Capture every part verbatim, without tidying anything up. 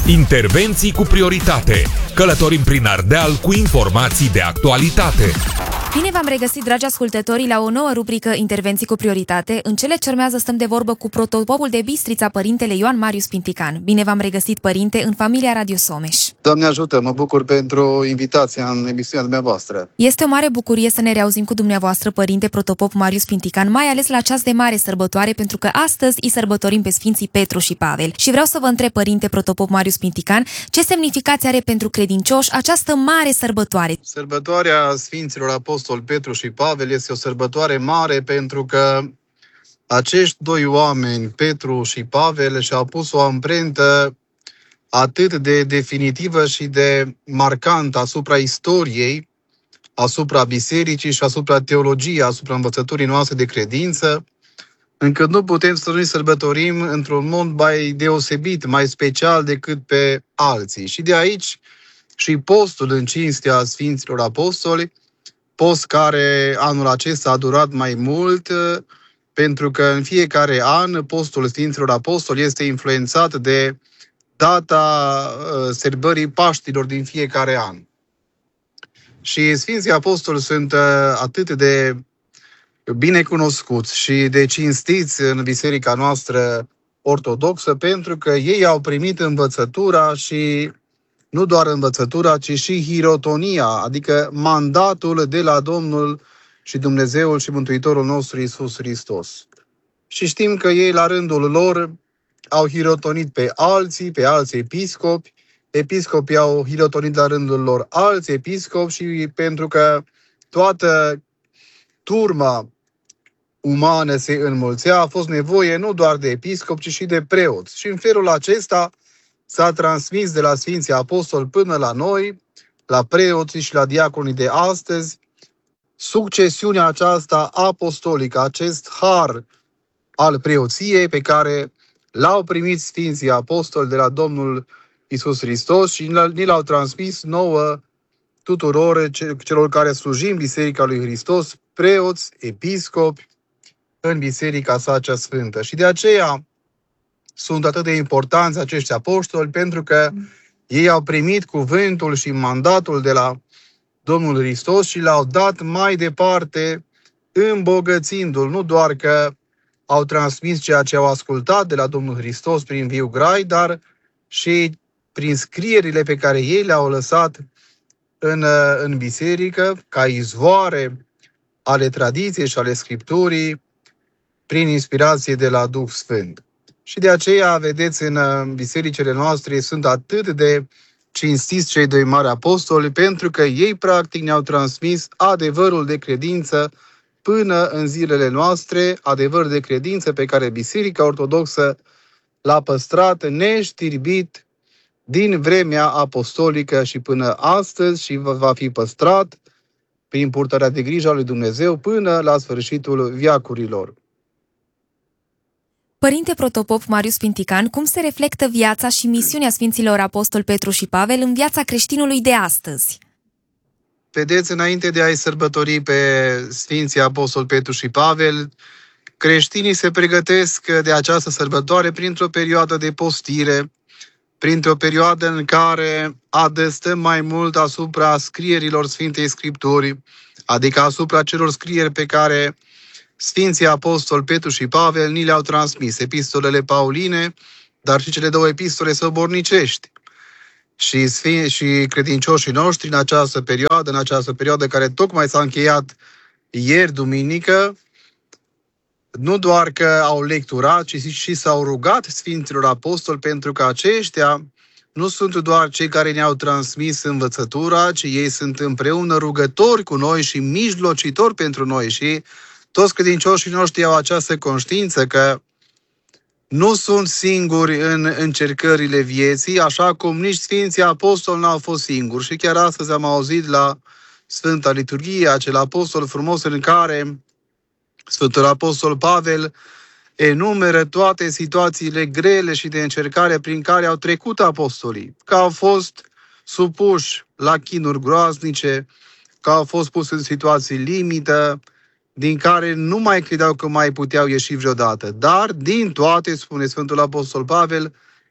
Intervenții cu prioritate. Călătorim prin Ardeal cu informații de actualitate. Bine v-am regăsit, dragi ascultători, la o nouă rubrică Intervenții cu prioritate. În cele ce urmează stăm de vorbă cu protopopul de Bistrița, părintele Ioan Marius Pintican. Bine v-am regăsit, părinte, în familia Radio Someș. Doamne ajută, mă bucur pentru invitația în emisiunea dumneavoastră. Este o mare bucurie să ne reauzim cu dumneavoastră, părinte protopop Marius Pintican, mai ales la ceas de mare sărbătoare, pentru că astăzi îi sărbătorim pe Sfinții Petru și Pavel. Și vreau să vă întreb, părinte protopop Marius Pintican, ce semnificație are pentru credincioși această mare sărbătoare? Sărbătoarea Sfinților Apostol Petru și Pavel este o sărbătoare mare pentru că acești doi oameni, Petru și Pavel, și-au pus o amprentă atât de definitivă și de marcantă asupra istoriei, asupra bisericii și asupra teologiei, asupra învățăturii noastre de credință, încât nu putem să nu-i sărbătorim într-un mod mai deosebit, mai special decât pe alții. Și de aici și postul în cinstea Sfinților Apostoli, post care anul acesta a durat mai mult, pentru că în fiecare an postul Sfinților Apostoli este influențat de data sărbării Paștilor din fiecare an. Și Sfinții Apostoli sunt atât de bine cunoscuți și de cinstiți în biserica noastră ortodoxă, pentru că ei au primit învățătura și nu doar învățătura, ci și hirotonia, adică mandatul de la Domnul și Dumnezeul și Mântuitorul nostru Iisus Hristos. Și știm că ei, la rândul lor, au hirotonit pe alții, pe alți episcopi, episcopii au hirotonit la rândul lor alți episcopi și pentru că toată turma umană se înmulțea, a fost nevoie nu doar de episcopi, ci și de preoți. Și în felul acesta s-a transmis de la Sfinții Apostoli până la noi, la preoții și la diaconii de astăzi, succesiunea aceasta apostolică, acest har al preoției pe care l-au primit Sfinții Apostoli de la Domnul Iisus Hristos și ni l-au transmis nouă tuturor celor care slujim Biserica lui Hristos, preoți, episcopi, în Biserica sa cea sfântă. Și de aceea sunt atât de importanți acești apostoli, pentru că ei au primit cuvântul și mandatul de la Domnul Hristos și l-au dat mai departe, îmbogățindu-l, nu doar că au transmis ceea ce au ascultat de la Domnul Hristos prin viu grai, dar și prin scrierile pe care ei le-au lăsat în, în biserică, ca izvoare ale tradiției și ale Scripturii, prin inspirație de la Duh Sfânt. Și de aceea, vedeți, în bisericile noastre sunt atât de cinstiți cei doi mari apostoli, pentru că ei, practic, ne-au transmis adevărul de credință până în zilele noastre, adevăr de credință pe care Biserica Ortodoxă l-a păstrat neștirbit din vremea apostolică și până astăzi și va fi păstrat prin purtarea de grijă a lui Dumnezeu până la sfârșitul veacurilor. Părinte protopop Marius Pintican, cum se reflectă viața și misiunea Sfinților Apostoli Petru și Pavel în viața creștinului de astăzi? Vedeți, înainte de a-i sărbători pe Sfinții Apostoli Petru și Pavel, creștinii se pregătesc de această sărbătoare printr-o perioadă de postire, printr-o perioadă în care adăstăm mai mult asupra scrierilor Sfintei Scripturi, adică asupra celor scrieri pe care Sfinții Apostoli Petru și Pavel ni le-au transmis, epistolele pauline, dar și cele două epistole săbornicești. Și, sfin, și credincioșii noștri în această perioadă, în această perioadă care tocmai s-a încheiat ieri, duminică, nu doar că au lecturat, ci și s-au rugat Sfinților Apostoli, pentru că aceștia nu sunt doar cei care ne-au transmis învățătura, ci ei sunt împreună rugători cu noi și mijlocitori pentru noi. Și toți credincioșii noștri au această conștiință că nu sunt singuri în încercările vieții, așa cum nici Sfinții Apostoli n-au fost singuri. Și chiar astăzi am auzit la Sfânta Liturghie acel apostol frumos în care Sfântul Apostol Pavel enumeră toate situațiile grele și de încercare prin care au trecut apostolii, că au fost supuși la chinuri groaznice, că au fost puși în situații limită, din care nu mai credeau că mai puteau ieși vreodată. Dar, din toate, spune Sfântul Apostol Pavel,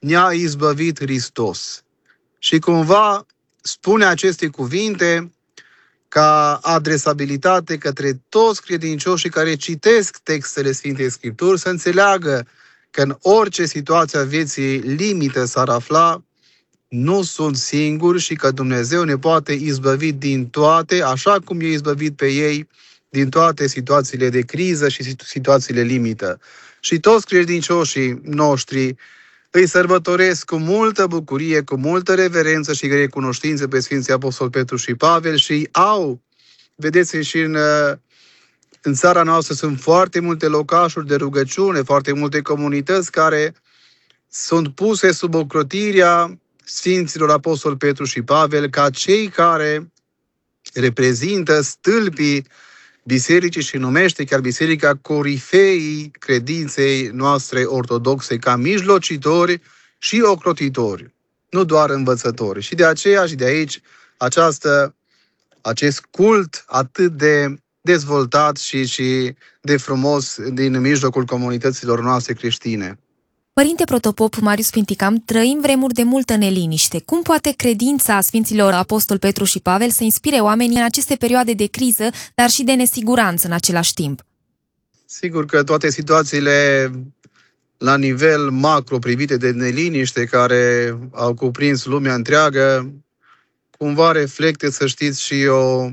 ne-a izbăvit Hristos. Și cumva spune aceste cuvinte ca adresabilitate către toți credincioșii care citesc textele Sfintei Scripturi, să înțeleagă că în orice situație a vieții limită s-ar afla, nu sunt singuri și că Dumnezeu ne poate izbăvi din toate, așa cum i-a izbăvit pe ei din toate situațiile de criză și situațiile limită. Și toți credincioșii noștri îi sărbătoresc cu multă bucurie, cu multă reverență și recunoștință pe Sfinții Apostol Petru și Pavel și au, vedeți, și în, în țara noastră sunt foarte multe locașuri de rugăciune, foarte multe comunități care sunt puse sub ocrotirea Sfinților Apostol Petru și Pavel ca cei care reprezintă stâlpii bisericii și numește chiar biserica corifeii credinței noastre ortodoxe ca mijlocitori și ocrotitori, nu doar învățători. Și de aceea și de aici această, acest cult atât de dezvoltat și, și de frumos din mijlocul comunităților noastre creștine. Părinte protopop Marius Pinticam, trăim vremuri de multă neliniște. Cum poate credința Sfinților Apostol Petru și Pavel să inspire oamenii în aceste perioade de criză, dar și de nesiguranță în același timp? Sigur că toate situațiile la nivel macro privite de neliniște care au cuprins lumea întreagă, cumva reflectă, să știți, și o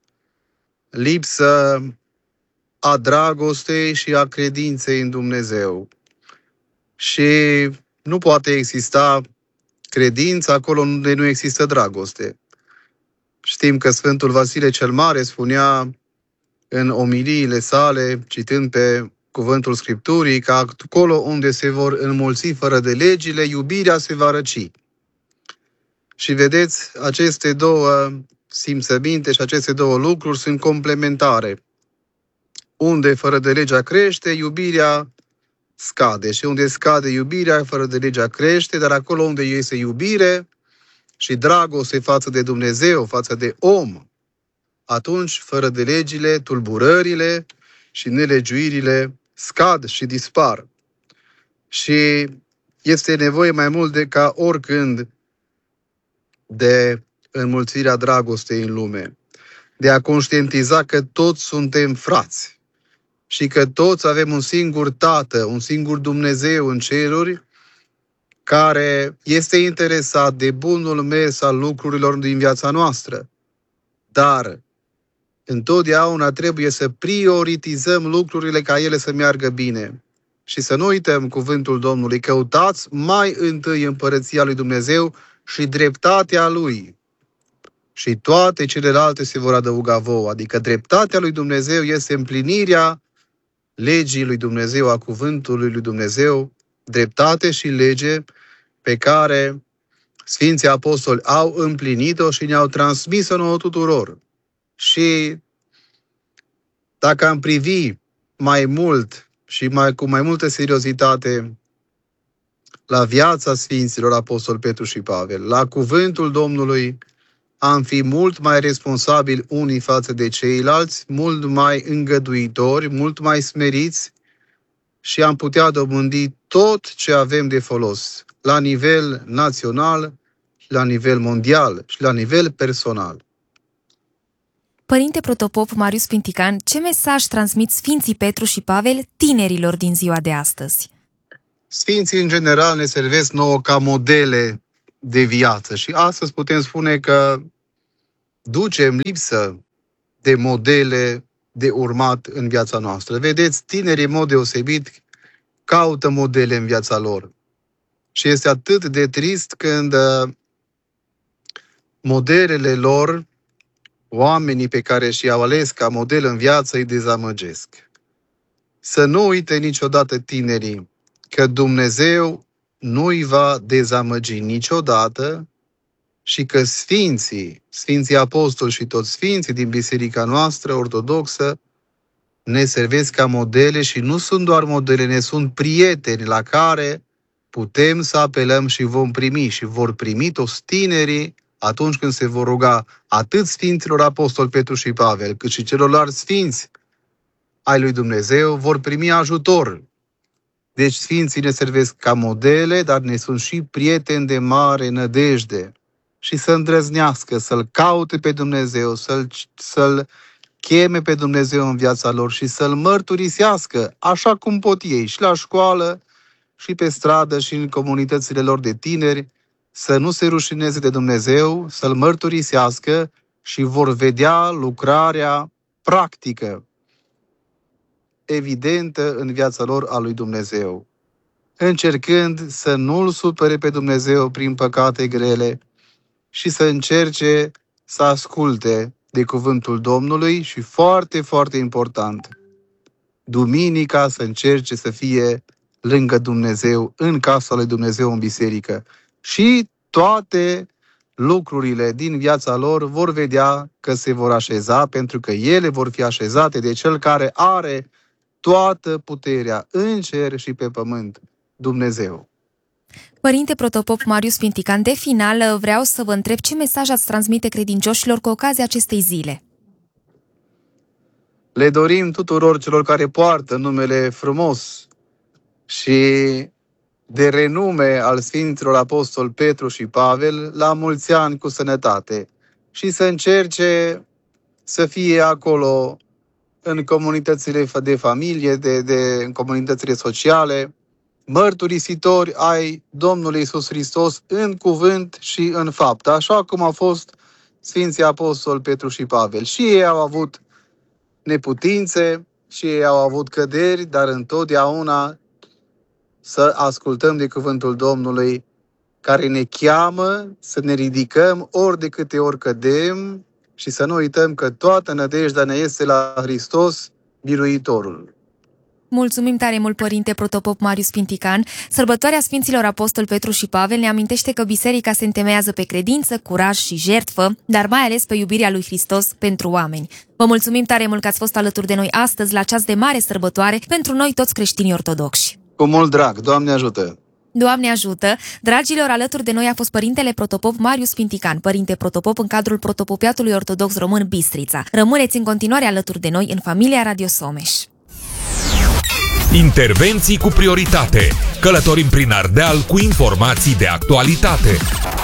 lipsă a dragostei și a credinței în Dumnezeu. Și nu poate exista credință acolo unde nu există dragoste. Știm că Sfântul Vasile cel Mare spunea în omiliile sale, citând pe cuvântul Scripturii, că acolo unde se vor înmulți fără de legile, iubirea se va răci. Și vedeți, aceste două simțăminte și aceste două lucruri sunt complementare. Unde fără de legea crește, iubirea scade. Și unde scade iubirea, fără de legea crește, dar acolo unde este iubire și dragoste față de Dumnezeu, față de om, atunci, fără de legile, tulburările și nelegiuirile scad și dispar. Și este nevoie mai mult de ca oricând de înmulțirea dragostei în lume, de a conștientiza că toți suntem frați și că toți avem un singur Tată, un singur Dumnezeu în ceruri, care este interesat de bunul mers al lucrurilor din viața noastră. Dar întotdeauna trebuie să prioritizăm lucrurile ca ele să meargă bine. Și să nu uităm cuvântul Domnului, căutați mai întâi împărăția lui Dumnezeu și dreptatea Lui. Și toate celelalte se vor adăuga vouă. Adică dreptatea lui Dumnezeu este împlinirea legii lui Dumnezeu, a cuvântului lui Dumnezeu, dreptate și lege pe care Sfinții Apostoli au împlinit-o și ne-au transmis-o nouă tuturor. Și dacă am privi mai mult și mai, cu mai multă seriozitate la viața Sfinților Apostoli Petru și Pavel, la cuvântul Domnului, am fi mult mai responsabili unii față de ceilalți, mult mai îngăduitori, mult mai smeriți și am putea dobândi tot ce avem de folos la nivel național, la nivel mondial și la nivel personal. Părinte protopop Marius Pintican, ce mesaj transmit Sfinții Petru și Pavel tinerilor din ziua de astăzi? Sfinții, în general, ne servesc nouă ca modele de viață și astăzi putem spune că ducem lipsă de modele de urmat în viața noastră. Vedeți, tinerii, în mod deosebit, caută modele în viața lor. Și este atât de trist când modelele lor, oamenii pe care și-au ales ca model în viață, îi dezamăgesc. Să nu uite niciodată tinerii că Dumnezeu nu îi va dezamăgi niciodată și că Sfinții, Sfinții Apostoli și toți Sfinții din biserica noastră ortodoxă ne servesc ca modele și nu sunt doar modele, ne sunt prieteni la care putem să apelăm și vom primi și vor primi toți tinerii atunci când se vor ruga atât Sfinților Apostoli Petru și Pavel, cât și celorlalți Sfinți ai lui Dumnezeu, vor primi ajutor Deci Sfinții ne servesc ca modele, dar ne sunt și prieteni de mare nădejde. Și să îndrăznească, să-L caute pe Dumnezeu, să-L, să-L cheme pe Dumnezeu în viața lor și să-L mărturisească, așa cum pot ei, și la școală, și pe stradă, și în comunitățile lor de tineri, să nu se rușineze de Dumnezeu, să-L mărturisească și vor vedea lucrarea practică, evidentă în viața lor a lui Dumnezeu, încercând să nu-L supere pe Dumnezeu prin păcate grele și să încerce să asculte de cuvântul Domnului și, foarte, foarte important, duminica să încerce să fie lângă Dumnezeu, în casa lui Dumnezeu, în biserică. Și toate lucrurile din viața lor vor vedea că se vor așeza, pentru că ele vor fi așezate de Cel care are toată puterea în cer și pe pământ, Dumnezeu. Părinte Protopop Marius Pintican, de final vreau să vă întreb ce mesaj ați transmite credincioșilor cu ocazia acestei zile. Le dorim tuturor celor care poartă numele frumos și de renume al Sfinților Apostol Petru și Pavel la mulți ani cu sănătate și să încerce să fie acolo în comunitățile de familie, de, de, în comunitățile sociale, mărturisitori ai Domnului Iisus Hristos în cuvânt și în fapt, așa cum au fost Sfinții Apostol Petru și Pavel. Și ei au avut neputințe, și ei au avut căderi, dar întotdeauna să ascultăm de cuvântul Domnului, care ne cheamă să ne ridicăm ori de câte ori cădem și să nu uităm că toată nădejdea ne este la Hristos, Biruitorul. Mulțumim tare mult, Părinte Protopop Marius Pintican. Sărbătoarea Sfinților Apostol Petru și Pavel ne amintește că biserica se întemeiază pe credință, curaj și jertfă, dar mai ales pe iubirea lui Hristos pentru oameni. Vă mulțumim tare mult că ați fost alături de noi astăzi la ceas de mare sărbătoare pentru noi toți creștinii ortodoxi. Cu mult drag, Doamne ajută! Doamne ajută! Dragilor, alături de noi a fost Părintele Protopop Marius Pintican, Părinte Protopop în cadrul Protopopiatului Ortodox Român Bistrița. Rămâneți în continuare alături de noi în familia Radio Someș. Intervenții cu prioritate. Călătorim prin Ardeal cu informații de actualitate.